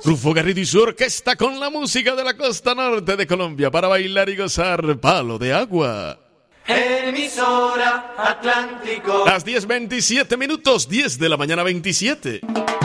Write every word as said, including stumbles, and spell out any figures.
Rufo Garrido y su orquesta con la música de la costa norte de Colombia para bailar y gozar Palo de Agua. Emisora Atlántico. Las diez veintisiete minutos, diez de la mañana veintisiete.